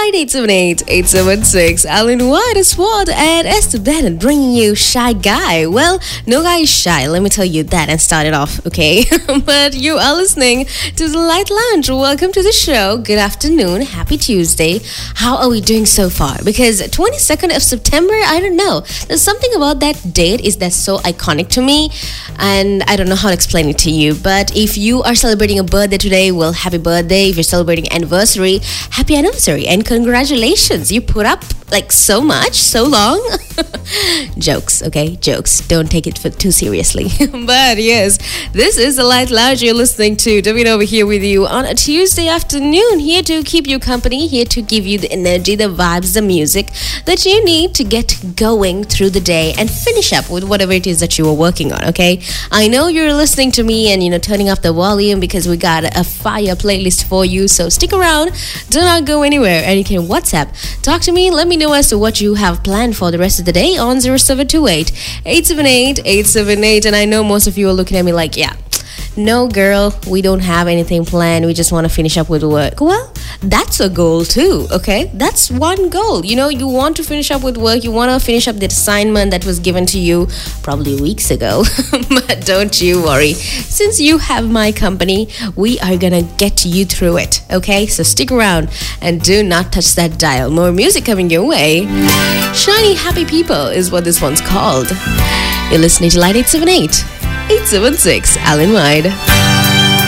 Light 878-876. Alan White is what? And Esther Bennett bringing you Shy Guy. Well, no guy is shy, let me tell you that and start it off, okay? But you are listening to the Light Lounge. Welcome to the show. Good afternoon. Happy Tuesday. How are we doing so far? Because 22nd of September, I don't know. There's something about that date is that's so iconic to me. And I don't know how to explain it to you. But if you are celebrating a birthday today, well, happy birthday. If you're celebrating anniversary, happy anniversary and congratulations. You put up like so much, so long. Jokes, okay? Jokes. Don't take it too seriously. But yes, this is the Light Lounge you're listening to. David over here with you on a Tuesday afternoon. Here to keep you company, here to give you the energy, the vibes, the music that you need to get going through the day and finish up with whatever it is that you are working on, okay? I know you're listening to me and, turning off the volume because we got a fire playlist for you. So stick around. Do not go anywhere. And you can WhatsApp. Talk to me. Let me know as to what you have planned for the rest of the day on 0728-878-878. And I know most of you are looking at me like, yeah, no, girl, we don't have anything planned. We just want to finish up with work. Well, that's a goal too, okay? That's one goal. You want to finish up with work. You want to finish up the assignment that was given to you probably weeks ago. But don't you worry. Since you have my company, we are going to get you through it, okay? So stick around and do not touch that dial. More music coming your way. Shiny Happy People is what this one's called. You're listening to Light 878. 876 Alan White.